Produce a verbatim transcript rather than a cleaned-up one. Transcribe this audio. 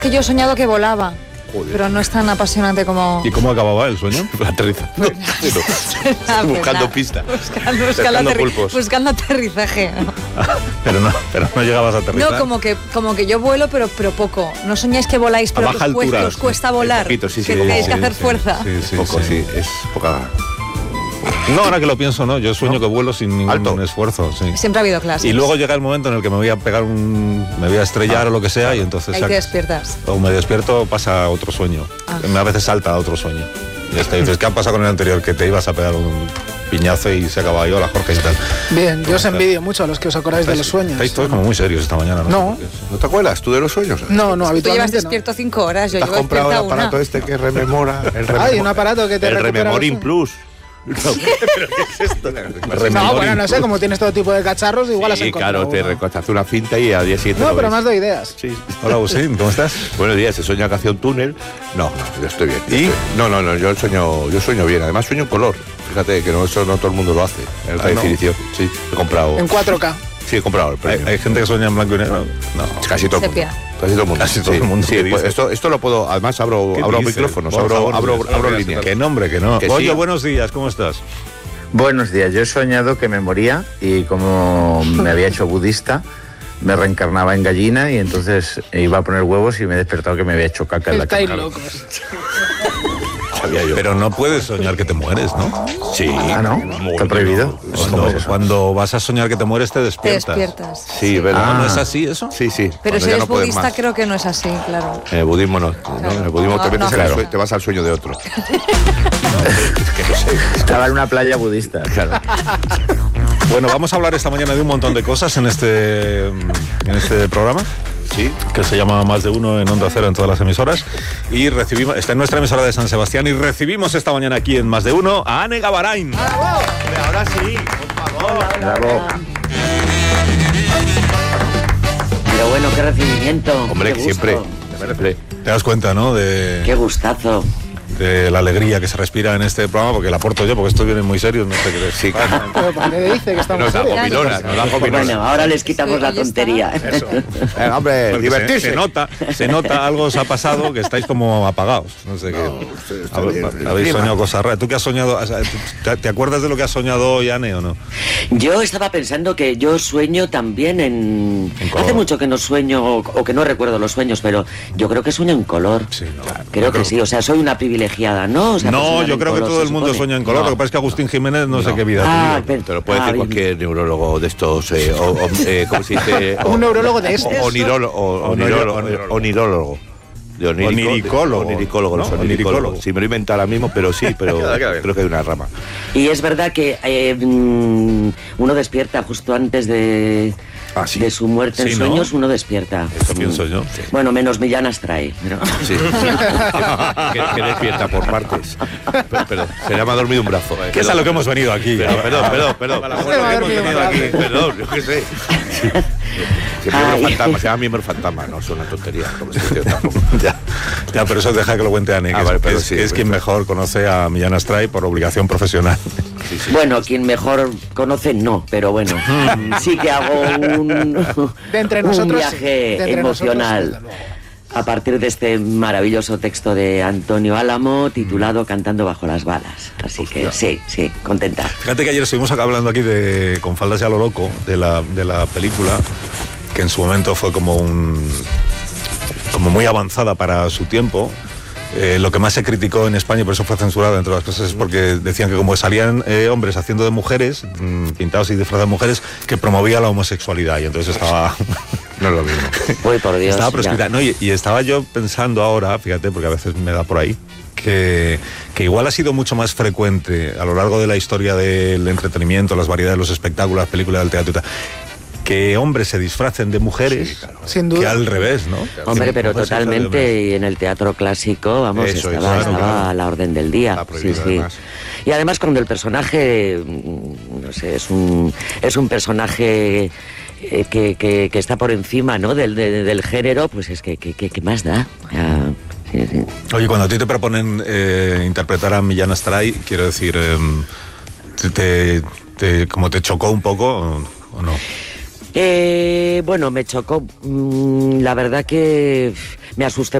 Que yo he soñado que volaba. Joder. Pero no es tan apasionante como... ¿Y cómo acababa el sueño? Aterrizando. Buscando pista. Buscando, buscando, Pescando aterri- pulpos. buscando aterrizaje. ¿no? pero, no, pero no llegabas a aterrizar. No, como que, como que yo vuelo, pero, pero poco. No soñáis que voláis, pero A que baja os cuesta, altura. os cuesta volar. Poquito, sí, sí, que sí, tenéis sí, que hacer sí, fuerza. Sí, sí, Poco, sí. sí, es poca. No, ahora que lo pienso, no. Yo sueño ¿No? que vuelo sin ningún Alto. esfuerzo. Sí. Siempre ha habido clases. Y luego llega el momento en el que me voy a pegar un... me voy a estrellar Ah, o lo que sea y entonces... Ahí sac- te despiertas. O me despierto, pasa otro sueño. Ah. A veces salta a otro sueño. Y hasta dices, ¿qué ha pasado con el anterior? Que te ibas a pegar un piñazo y se acababa. Y hola, Jorge, y tal. Bien, yo os envidio mucho a los que os acordáis de los sueños. Estáis todos como muy serios esta mañana, ¿no? No. ¿No te acuerdas tú de los sueños? No, no, Tú llevas habitualmente no. despierto cinco horas, yo ¿Te has llevo comprado el despierta aparato una. este que rememora? El Hay un aparato que te El recupera Rememorin los Plus. No, ¿pero qué es esto? No, bueno, no sé, como tienes todo tipo de cacharros, igual has Sí, encontrado claro, te uno. recortas una cinta y a día siguiente No, lo pero ves. más doy ideas. Sí. Hola, Agustín, ¿cómo estás? Buenos días, se sueña que hace un túnel. No, no, yo estoy bien. yo ¿Y? estoy- No, no, no, yo sueño, yo sueño bien. Además sueño en color. Fíjate que no, eso no todo el mundo lo hace. En alta Ah, ¿no? definición. Sí, he comprado. En cuatro K. Sí, he comprado el ¿Hay, premio. hay gente que sueña en blanco y negro? No. Casi todo el mundo. Sepia. Casi todo el mundo. Casi todo Sí, el mundo Sí, que pues dice. esto, esto lo puedo. Además abro, ¿Qué abro dices? micrófonos, Por abro, favor, abro, buenos abro días. líneas. Que nombre, que no. Que Oye, sí. buenos días, ¿cómo estás? Buenos días, yo he soñado que me moría y como me había hecho budista, me reencarnaba en gallina y entonces iba a poner huevos y me he despertado que me había hecho caca en la Estáis cama. locos. Sabía yo. Pero no puedes soñar que te mueres, ¿no? Sí. Ah, ¿no? ¿Está prohibido? ¿Cómo Cuando, es eso? cuando vas a soñar que te mueres, te Te despiertas. despiertas. Sí, ¿verdad? Ah, ¿no Ah. es así eso? Sí, sí. Pero cuando si ya eres no puedes budista más. creo que no es así, claro. En el budismo no. ¿no? En el budismo No, te, metes no, en el claro. sue- te vas al sueño de otro. Estaba en una playa budista. Claro. Bueno, vamos a hablar esta mañana de un montón de cosas en este, en este programa. Sí. Que se llama Más de Uno en Onda Cero en todas las emisoras. Y recibimos, está en nuestra emisora de San Sebastián y recibimos esta mañana aquí en Más de Uno a Ane Gavarain. Ahora sí, por favor. Bravo. Pero bueno, qué recibimiento. Hombre, qué que gusto. siempre. siempre. Te das cuenta, ¿no? De, Qué gustazo. de la alegría que se respira en este programa, porque la aporto yo, porque esto viene muy serio, no sé qué decir. Sí, claro. Pero ¿para qué dice que estamos Nos da serios? gomilona, nos da gomilona. Bueno, ahora les quitamos Sí, la ahí está. tontería. Eso. Venga, hombre, Porque divertirse. Se, se nota, se nota, algo os ha pasado que estáis como apagados. No sé qué. usted está Hab- bien, Habéis clima. soñado cosas raras. ¿Tú qué has soñado? O sea, ¿Te, te acuerdas de lo que has soñado hoy, Ane, o no? Yo estaba pensando que yo sueño también en... En color. Hace mucho que no sueño o, o que no recuerdo los sueños, pero yo creo que sueño en color. Sí, no. Creo que sí, o sea, soy una privilegiada, ¿no? O sea, por No, soñar yo en creo que color, todo se el mundo supone. sueña en color. No. Lo que pasa es que Agustín Jiménez no, sé No. qué vida Ah, ha tenido. pero- Te lo puede ah, decir bien. cualquier neurólogo de estos, eh, o, o, eh, ¿cómo se dice? O- Un neurólogo de estos. o- Onirólogo. o- Onirólogo. Onirólogo. Onirólogo. De onírico- Oniricólogo. Oniricólogo, los ¿No? oniricólogos. Oniricólogo. Sí, me lo he inventado ahora mismo, pero sí, pero Queda, queda bien. creo que hay una rama. Y es verdad que eh, mm, uno despierta justo antes de, Ah, sí. de su muerte Sí, en ¿no? sueños, uno despierta. Eso pienso yo. Bueno, menos Millán Astray. pero- Sí. que, que despierta por partes. Pero, pero se le ha dormido un brazo. eh. Que es a lo que hemos venido aquí. Perdón, perdón, perdón, perdón. Para lo Se va a que hemos dormir un venido rato. aquí. Perdón, yo qué sé. Sí, Ay. miembro fantasma, se llama miembro fantasma, no es una tontería. Como se dice tampoco. Ya, ya, pero eso deja que lo cuente Ane, que, Ah, es- vale, que pero es, sí, que es quien perfecto. mejor conoce a Millán Astray por obligación profesional. Sí, sí. Bueno, quien mejor conoce, no, pero bueno, sí que hago un, De entre un nosotros, sí. viaje De entre emocional nosotros, desde luego. a partir de este maravilloso texto de Antonio Álamo titulado Cantando bajo las balas. Así que sí, sí, contenta. Fíjate que ayer estuvimos acá hablando aquí de Con faldas y a lo loco, de la, de la película, que en su momento fue como un como muy avanzada para su tiempo. Eh, lo que más se criticó en España, y por eso fue censurada entre las cosas, es porque decían que como salían eh, hombres haciendo de mujeres, mmm, pintados y disfrazados de mujeres, que promovía la homosexualidad, y entonces estaba... No es lo mismo. Voy por Dios. Estaba ya. proscrita. No, y, y estaba yo pensando ahora, fíjate, porque a veces me da por ahí, que, que igual ha sido mucho más frecuente a lo largo de la historia del entretenimiento, las variedades, los espectáculos, las películas, del teatro y tal, que hombres se disfracen de mujeres, Sí, claro. Sin duda. que al revés, ¿no? Hombre, Que pero mujeres se disfracen de hombres. totalmente, y en el teatro clásico, vamos, Eso es, estaba, claro, estaba claro. a la orden del día. Está prohibido, sí, sí. además. Y además cuando el personaje, mm, no sé, es un, es un personaje eh, que, que, que está por encima, ¿no?, del, de- del género, pues es que, que, que, que más da. Ya, sí, sí. Oye, cuando a ti te proponen eh, interpretar a Millán Astray, quiero decir, eh, te, te- te- como te chocó un poco o, o no. Eh, bueno, me chocó. Mm, la verdad que me asusté